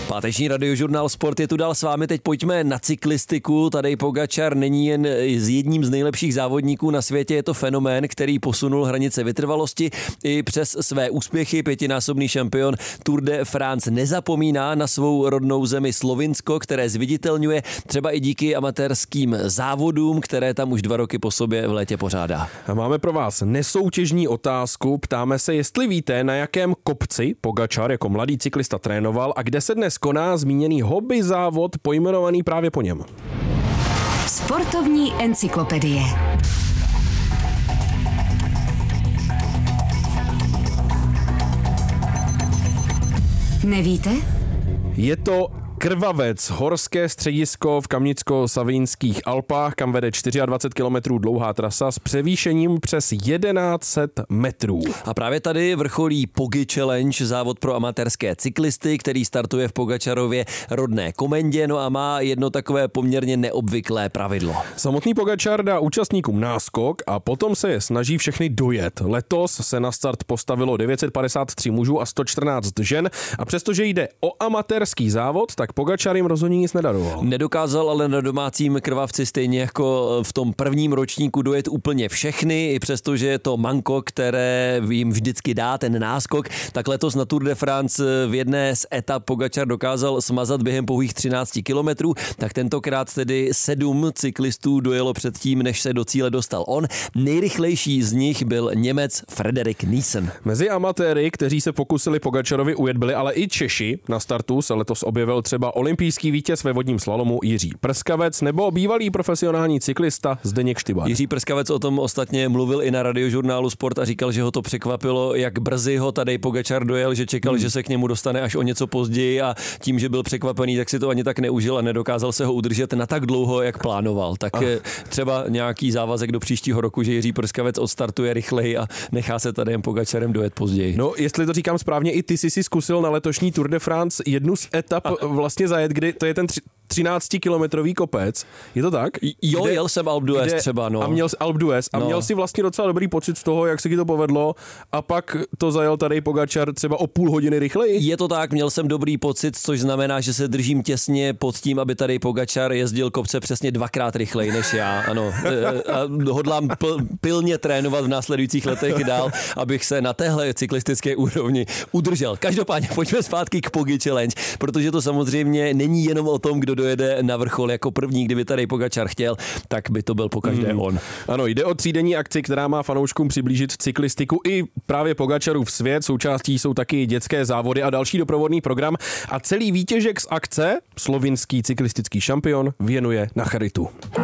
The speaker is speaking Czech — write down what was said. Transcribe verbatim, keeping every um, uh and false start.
Páteční radiožurnál Sport je tu dál s vámi. Teď pojďme na cyklistiku. Tadej Pogačar není jen jedním z nejlepších závodníků na světě, je to fenomén, který posunul hranice vytrvalosti i přes své úspěchy. Pětinásobný šampion Tour de France nezapomíná na svou rodnou zemi Slovinsko, které zviditelňuje třeba i díky amatérským závodům, které tam už dva roky po sobě v létě pořádá. A máme pro vás nesoutěžní otázku. Ptáme se, jestli víte, na jakém kopci Pogačar jako mladý cyklista trénoval a kde se dnes koná zmíněný hobby závod pojmenovaný právě po něm. Sportovní encyklopedie. Nevíte? Je to Krvavec, horské středisko v Kamnicko-Savínských Alpách, kam vede dvacet čtyři kilometrů dlouhá trasa s převýšením přes tisíc sto metrů. A právě tady vrcholí Pogi Challenge, závod pro amatérské cyklisty, který startuje v Pogačarově rodné Komendě, no a má jedno takové poměrně neobvyklé pravidlo. Samotný Pogačar dá účastníkům náskok a potom se je snaží všechny dojet. Letos se na start postavilo devět set padesát tři mužů a sto čtrnáct žen a přestože jde o amatérský závod, tak Pogačar jim rozhodně nic nedaroval. Nedokázal ale na domácím Krvavci stejně jako v tom prvním ročníku dojet úplně všechny, i přesto, že je to manko, které jim vždycky dá ten náskok, tak letos na Tour de France v jedné z etap Pogačar dokázal smazat během pouhých třináct kilometrů, tak tentokrát tedy sedm cyklistů dojelo předtím, než se do cíle dostal on. Nejrychlejší z nich byl Němec Frederik Niesen. Mezi amatéry, kteří se pokusili Pogačarovi ujet, byli ale i Češi. Na startu se letos objevil třeba olympijský vítěz ve vodním slalomu Jiří Prskavec nebo bývalý profesionální cyklista Zdeněk Štybar. Jiří Prskavec o tom ostatně mluvil i na radiožurnálu Sport a říkal, že ho to překvapilo, jak brzy ho Tadej Pogačar dojel, že čekal, hmm. že se k němu dostane až o něco později a tím, že byl překvapený, tak si to ani tak neužil a nedokázal se ho udržet na tak dlouho, jak plánoval. Tak je třeba nějaký závazek do příštího roku, že Jiří Prskavec odstartuje rychleji a nechá se Tadejem Pogačarem dojet později. No, jestli to říkám správně, i ty jsi si zkusil na letošní Tour de France jednu z etap a vlastně zajet, kdy to je ten tři, třináctikilometrový kopec. Je to tak? Jo, kde, jel jsem Alpe d'Huez třeba, no. A měl jsi Alpe d'Huez a no. měl si vlastně docela dobrý pocit z toho, jak se ti to povedlo a pak to zajel tady Pogačar třeba o půl hodiny rychleji. Je to tak, měl jsem dobrý pocit, což znamená, že se držím těsně pod tím, aby tady Pogačar jezdil kopce přesně dvakrát rychleji než já. Ano. A hodlám pl, pilně trénovat v následujících letech dál, abych se na téhle cyklistické úrovni udržel. Každopádně pojďme zpátky k Pogi Challenge, protože to samozřejmě není jenom o tom, kdo dojede na vrchol jako první. Kdyby tady Pogačar chtěl, tak by to byl pokaždé hmm. on. Ano, jde o třídenní akci, která má fanouškům přiblížit cyklistiku i právě Pogačarův svět. Součástí jsou taky dětské závody a další doprovodný program. A celý výtěžek z akce slovinský cyklistický šampion věnuje na charitu.